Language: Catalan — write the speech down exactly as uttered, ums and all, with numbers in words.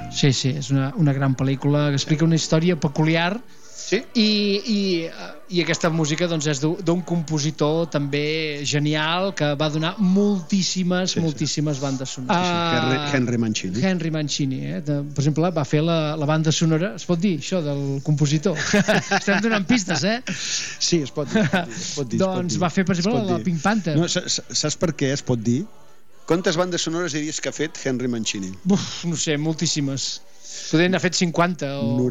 Sí, sí, és una, una gran pel·lícula que explica una història peculiar. Sí? I, i, i aquesta música doncs, és d'un compositor també genial que va donar moltíssimes, sí, moltíssimes sí. bandes sonores. Sí, sí. Henry, Henry Mancini. Henry Mancini, eh? De, per exemple, va fer la, la banda sonora, es pot dir això, del compositor? Estem donant pistes, eh? Sí, es pot dir. Es pot dir doncs es pot dir. Va fer, per exemple, la Pink Panther. No, saps per què es pot dir? Quantes bandes sonores diries que ha fet Henry Mancini? Uf, no sé, moltíssimes. Podrien haver fet cinquanta o...